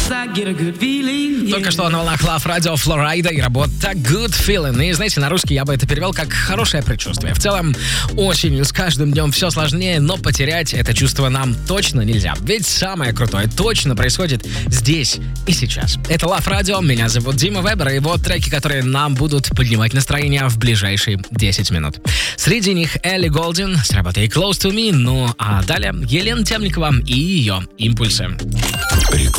Только что на волнах Love Radio Флорайда и работа Good Feeling. И знаете, на русский я бы это перевел как хорошее предчувствие. В целом, осенью с каждым днем все сложнее, но потерять это чувство нам точно нельзя. Ведь самое крутое точно происходит здесь и сейчас. Это Love Radio, меня зовут Дима Вебер, и вот треки, которые нам будут поднимать настроение в ближайшие 10 минут. Среди них Элли Голдин с работой Close to Me, ну а далее Елена Темникова и ее импульсы.